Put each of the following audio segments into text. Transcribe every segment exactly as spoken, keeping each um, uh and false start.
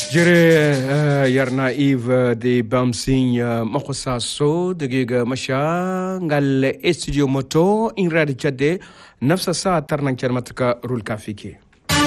جري يرنا إيف دي بامسين مخصصو دقيقة مشا قال استوديو موتو إن رادي جدي نفس الساعة ترنان كرمتك رول كافيكي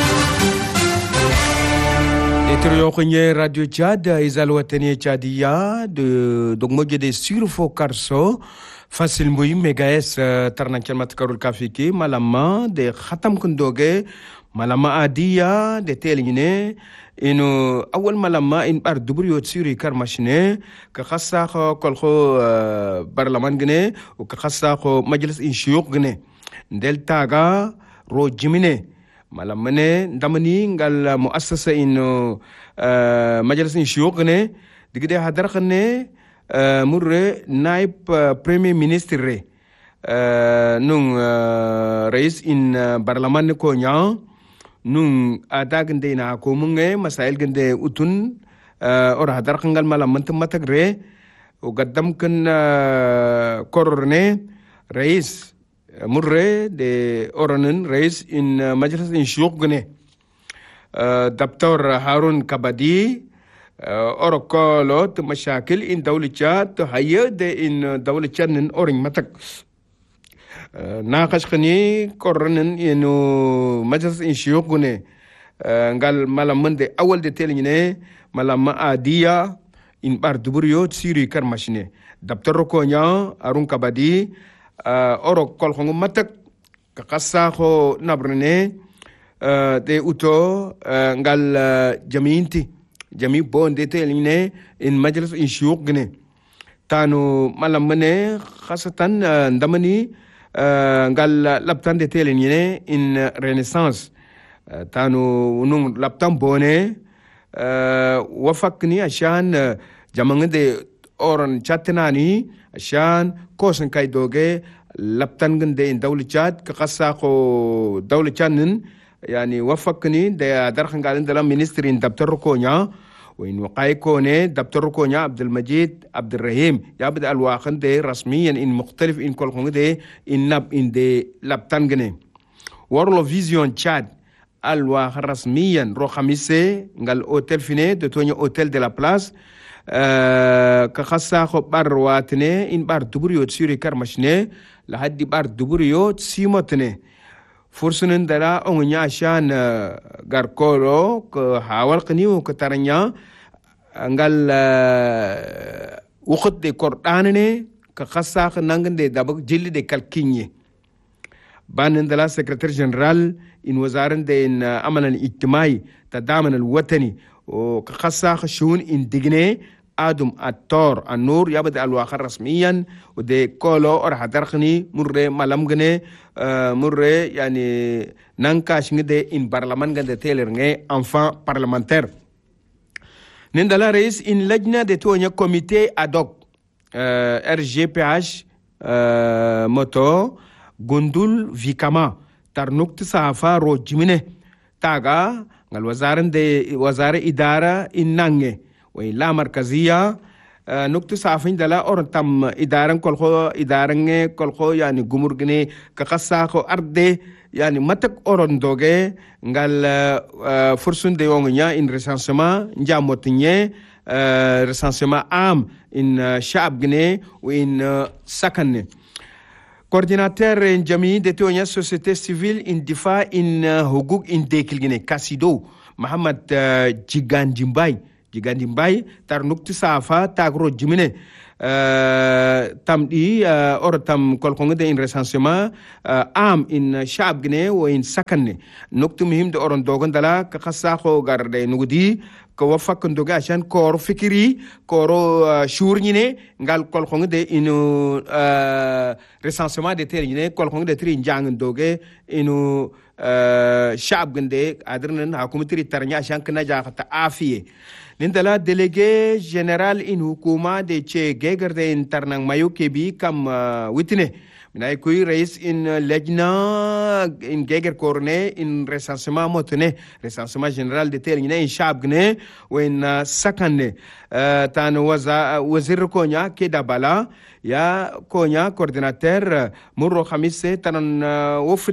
إتريو خنية راديو جاد إزال وطنية جادية دوغموجي دي سيرفو كارسو فاسل موي ميغايس ترنان كرمتك رول كافيكي مالما دي ختم كندوغي مالما آدية دي تيليني إنه أول ما لما إن بار دبريو تسيري كرمشنة كخاصة كل خو برلمان جنة وكخاصة مجلس إنشيوق جنة دل تاجا رو جمينة ما لما نه دمني قال مؤسسة إنه مجلس إنشيوق جنة دقيقة هدر خنة مر نائب بريمير مينستر نون رئيس إن برلمان كونيا nung ada gende na ko munge masail gende utun or hadar kangal malam mantum matagre o gaddam kan korne rais murre de oranen rais in majlis in shuyukh gene دكتور هارون كبدي أوركولو مشاكل إن دولة جات هيا ده إن دولة جان أورين متك ناقش خني كورنن إنه مجلس إنشيوق غني قال ملام من ده أول ده تلينه ملام ما أديا إن باردبريو تسيري كرمشنه دكتور ركونيا هارون كبدي أوركول خنو متك كقصة خو نبرنه de uto ngal jamiinti jami bon de teline in majlis in shuyukh gene tanu malam mane khasatan ndamani ngal laptan de teline in renaissance tanu nung laptan bone wafakni ashan jamang de oran chatnani ashan kosan kay doge laptan gende in dawlichat ka qassa ko dawlichanin يعني وفقني ده درخن قال عندنا مينسترين دكتور كونيا وين وقاي كوني دكتور كونيا عبد المجيد عبد الرحيم يبدا الواخن ده رسميا ان مختلف ان كل خون ده ان نب ان ده لابتان غني ورلو فيزيون تشاد الواخ رسميا رو خميسه قال اوتيل فيني دو توني اوتيل دي لا بلاس أه كخاصه خو بارواتني ان بار دبريو تسيري كرمشني لحد بار دبريو تسيموتني فرسنن دلا اونيا شان غاركولو كحاول قنيو كترنيا انغال وقت دي قرانني كخصاخ نانغن دي دابك جيل دي كالكيني بان دلا سكرتير جنرال ان وزارن دي ان امن الاجتماعي تضامن الوطني وكخصاخ شون ان ديغني ادم التور النور يبدا الواخر رسميا ودي كولو اور حدرخني مره ملام غني مره يعني نانكاش ngede in parlement ngade teler nge enfant parlementaire nindala reis in lajna de tonya comité ad hoc R G P H moto gundul vikama tarnukt safa rojmine taga ngal wazaran de wazara idara in nange ولا مركزية نقطة صافين دلا أورتم إدارة كل خو إدارة كل خو يعني جمهورني كقصة خو أرض يعني متك أورندوجي قال فرسون ديونيا إن رسانسما جاموتنيه رسانسما عام إن شعب جنيه وإن سكنه coordinateur جميع دتونيا société civile in دفاع إن حقوق إن ديكل جنيه كاسيدو محمد جيغان جيمباي jigandi mbay tar nukti safa tagro jimine tam di or tam kolkonga de in recensement am in shab gne o in sakanne nukti muhim de oron dogon dala ka khassa kho garde nugudi ko wafak ndoga ashan kor fikiri koro shurnine ngal kolkonga de inu recensement de terine kolkonga de tri njang ndoge inu shab gende adrnan hakumitri tarnya ashan kana jaxata afiye nindala délégué général in hukuma de che geger de internang mayo kebi kam witine minay kuy rais in lejna in geger korne in recensement motne recensement général de tel in shab gne wen sakane tan waza wazir konya kedabala ya konya coordinateur murro khamise tan wofit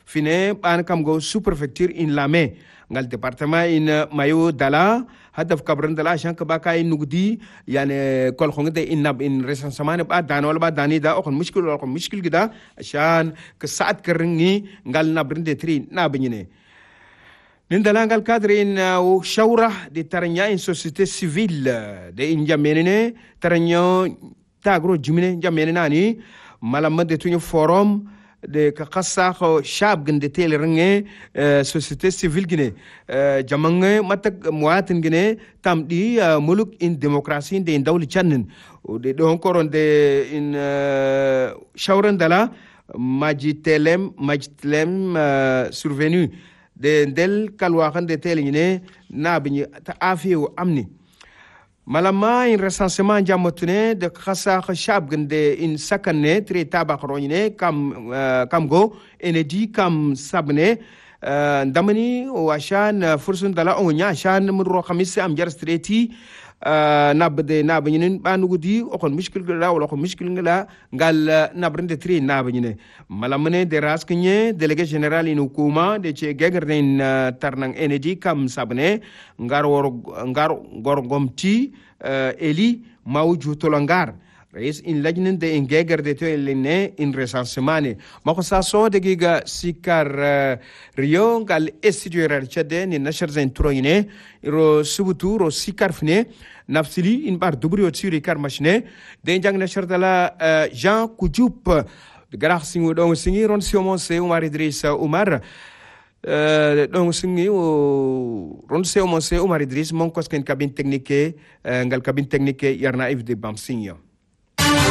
fine ban kam go sous préfecture in Lamé ngal département in mayo dala hadaf kabran dala shan ka baka in nugdi yani kol khongde in nab in recensement ba dan wala ba dani da okon mushkil wala okon mushkil gida shan ka saat karngi ngal nabrinde tri nabnyine nin dala ngal cadre in shawra de taranya in société civile de in jamenene taranyo tagro jimine jamenene nani malam de tunyo forum de ka khassa kho shab gende tel renge société civile gine jamange matak muatin gine tamdi muluk in démocratie de dawli channen de don koron de in shawran dala majitelem majitelem survenu de del kalwa kan de tel gine nabi ta afiu amni malama in recensement jamotune de khassa khashab gende in sakane tri tabakrone kam kam go enedi kam sabne ndamani washan fursun dala onya shan mudro khamis am jar streti nabde nabnyinin banugudi okon mushkil gala wala okon mushkil ngala ngal nabrinde tri nabnyine malamane de rasknye délégué général in hukuma de che gegerden tarnang enedi kam sabne ngar wor ngar gorgomti eli mawju tolangar rais in lajnin de ingeger de to eline in recensement mako sa so de giga sikar rio gal estudier chade ni nashar zain troine ro subutu ro sikar fne nafsili in bar dubri o tsiri kar machine de jang nashar dala Jean Koudioup de garach singu do singi ron siomo se Umar Idrissa Umar donc singi o ron se Umar Idriss mon kosken cabine technique ngal cabine technique yarna if de bam singa